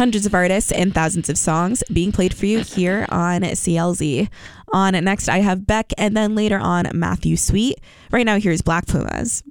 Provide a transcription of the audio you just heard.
Hundreds of artists and thousands of songs being played for you here on CLZ. On next, I have Beck, and then later on, Matthew Sweet. Right now, here's Black Pumas.